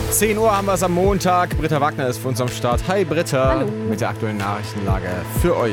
10 Uhr haben wir es am Montag. Britta Wagner ist für uns am Start. Hi Britta. Hallo. Mit der aktuellen Nachrichtenlage für euch.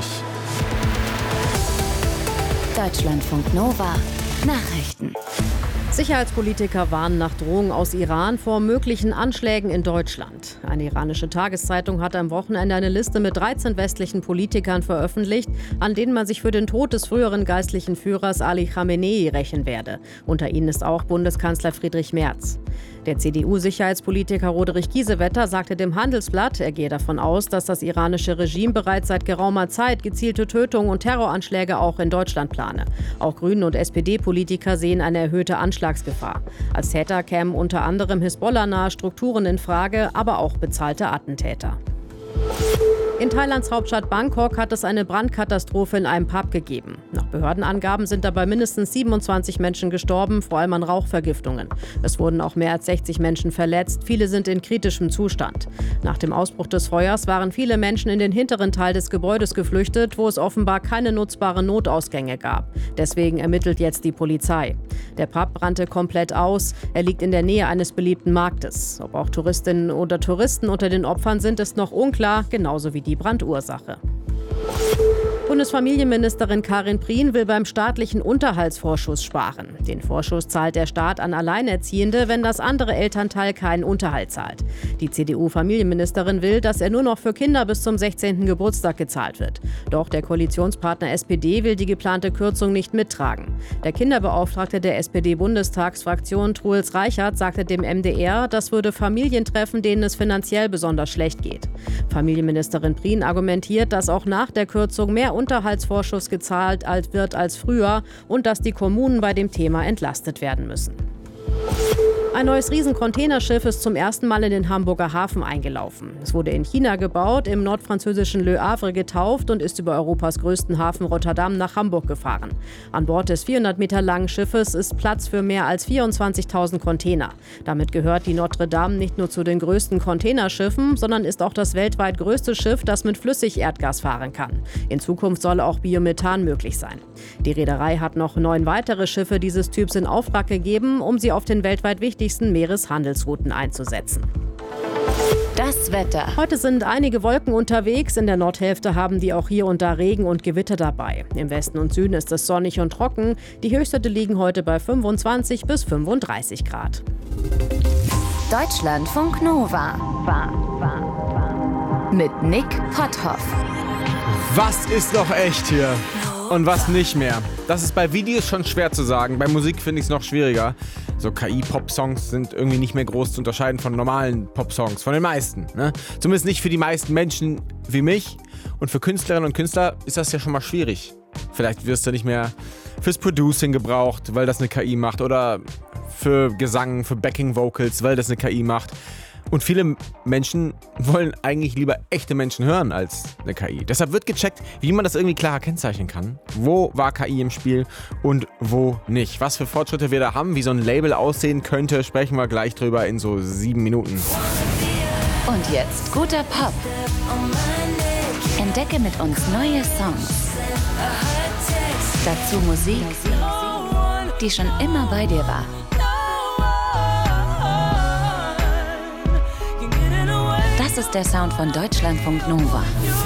Deutschlandfunk Nova. Nachrichten. Sicherheitspolitiker warnen nach Drohungen aus Iran vor möglichen Anschlägen in Deutschland. Eine iranische Tageszeitung hat am Wochenende eine Liste mit 13 westlichen Politikern veröffentlicht, an denen man sich für den Tod des früheren geistlichen Führers Ali Khamenei rächen werde. Unter ihnen ist auch Bundeskanzler Friedrich Merz. Der CDU-Sicherheitspolitiker Roderich Kiesewetter sagte dem Handelsblatt, er gehe davon aus, dass das iranische Regime bereits seit geraumer Zeit gezielte Tötungen und Terroranschläge auch in Deutschland plane. Auch Grünen und SPD-Politiker sehen eine erhöhte Anschlagsgefahr. Als Täter kämen unter anderem Hisbollah-nahe Strukturen in Frage, aber auch bezahlte Attentäter. In Thailands Hauptstadt Bangkok hat es eine Brandkatastrophe in einem Pub gegeben. Nach Behördenangaben sind dabei mindestens 27 Menschen gestorben, vor allem an Rauchvergiftungen. Es wurden auch mehr als 60 Menschen verletzt, viele sind in kritischem Zustand. Nach dem Ausbruch des Feuers waren viele Menschen in den hinteren Teil des Gebäudes geflüchtet, wo es offenbar keine nutzbaren Notausgänge gab. Deswegen ermittelt jetzt die Polizei. Der Pub brannte komplett aus, er liegt in der Nähe eines beliebten Marktes. Ob auch Touristinnen oder Touristen unter den Opfern sind, ist noch unklar, genauso wie die Brandursache. Bundesfamilienministerin Karin Prien will beim staatlichen Unterhaltsvorschuss sparen. Den Vorschuss zahlt der Staat an Alleinerziehende, wenn das andere Elternteil keinen Unterhalt zahlt. Die CDU-Familienministerin will, dass er nur noch für Kinder bis zum 16. Geburtstag gezahlt wird. Doch der Koalitionspartner SPD will die geplante Kürzung nicht mittragen. Der Kinderbeauftragte der SPD-Bundestagsfraktion Truls Reichert sagte dem MDR, das würde Familien treffen, denen es finanziell besonders schlecht geht. Familienministerin Prien argumentiert, dass auch nach der Kürzung mehr Unterhaltsvorschuss gezahlt wird als früher und dass die Kommunen bei dem Thema entlastet werden müssen. Ein neues Riesencontainerschiff ist zum ersten Mal in den Hamburger Hafen eingelaufen. Es wurde in China gebaut, im nordfranzösischen Le Havre getauft und ist über Europas größten Hafen Rotterdam nach Hamburg gefahren. An Bord des 400 Meter langen Schiffes ist Platz für mehr als 24.000 Container. Damit gehört die Notre Dame nicht nur zu den größten Containerschiffen, sondern ist auch das weltweit größte Schiff, das mit Flüssigerdgas fahren kann. In Zukunft soll auch Biomethan möglich sein. Die Reederei hat noch 9 weitere Schiffe dieses Typs in Auftrag gegeben, um sie auf den weltweit wichtigsten Meereshandelsrouten einzusetzen. Das Wetter. Heute sind einige Wolken unterwegs. In der Nordhälfte haben die auch hier und da Regen und Gewitter dabei. Im Westen und Süden ist es sonnig und trocken. Die Höchstwerte liegen heute bei 25 bis 35 Grad. Deutschlandfunk Nova. Mit Nick Potthoff. Was ist noch echt hier? Und was nicht mehr? Das ist bei Videos schon schwer zu sagen. Bei Musik finde ich es noch schwieriger. So KI-Pop-Songs sind irgendwie nicht mehr groß zu unterscheiden von normalen Pop-Songs. Von den meisten. Ne? Zumindest nicht für die meisten Menschen wie mich. Und für Künstlerinnen und Künstler ist das ja schon mal schwierig. Vielleicht wirst du nicht mehr fürs Producing gebraucht, weil das eine KI macht. Oder für Gesang, für Backing-Vocals, weil das eine KI macht. Und viele Menschen wollen eigentlich lieber echte Menschen hören als eine KI. Deshalb wird gecheckt, wie man das irgendwie klarer kennzeichnen kann. Wo war KI im Spiel und wo nicht. Was für Fortschritte wir da haben, wie so ein Label aussehen könnte, sprechen wir gleich drüber in so 7 Minuten. Und jetzt guter Pop. Entdecke mit uns neue Songs. Dazu Musik, die schon immer bei dir war. Das ist der Sound von Deutschlandfunk Nova.